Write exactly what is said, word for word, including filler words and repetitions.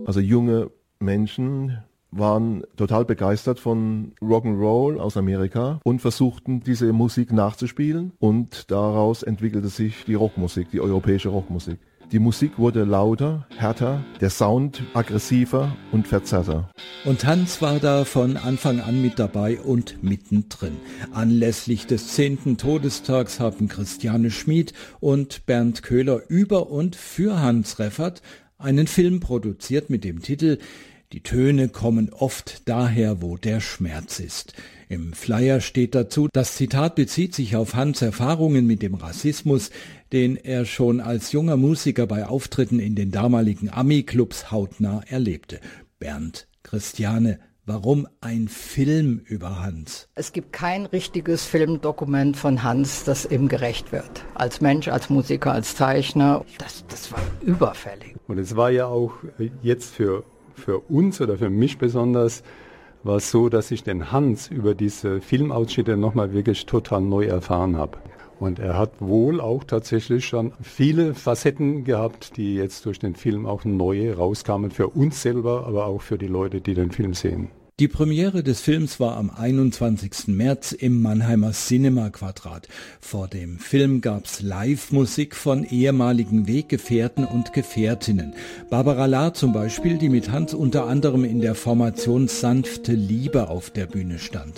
also junge Menschen, waren total begeistert von Rock'n'Roll aus Amerika und versuchten, diese Musik nachzuspielen. Und daraus entwickelte sich die Rockmusik, die europäische Rockmusik. Die Musik wurde lauter, härter, der Sound aggressiver und verzerrter. Und Hans war da von Anfang an mit dabei und mittendrin. Anlässlich des zehnten Todestags haben Christiane Schmid und Bernd Köhler über und für Hans Reffert einen Film produziert mit dem Titel »Die Töne kommen oft daher, wo der Schmerz ist«. Im Flyer steht dazu, das Zitat bezieht sich auf Hans' Erfahrungen mit dem Rassismus, den er schon als junger Musiker bei Auftritten in den damaligen Ami-Clubs hautnah erlebte. Bernd, Christiane, warum ein Film über Hans? Es gibt kein richtiges Filmdokument von Hans, das ihm gerecht wird. Als Mensch, als Musiker, als Zeichner, das, das war überfällig. Und es war ja auch jetzt für, für uns oder für mich besonders, war es so, dass ich den Hans über diese Filmausschnitte nochmal wirklich total neu erfahren habe. Und er hat wohl auch tatsächlich schon viele Facetten gehabt, die jetzt durch den Film auch neu rauskamen, für uns selber, aber auch für die Leute, die den Film sehen. Die Premiere des Films war am einundzwanzigsten März im Mannheimer Cinema Quadrat. Vor dem Film gab's Live-Musik von ehemaligen Weggefährten und Gefährtinnen. Barbara Lahr zum Beispiel, die mit Hans unter anderem in der Formation Sanfte Liebe auf der Bühne stand.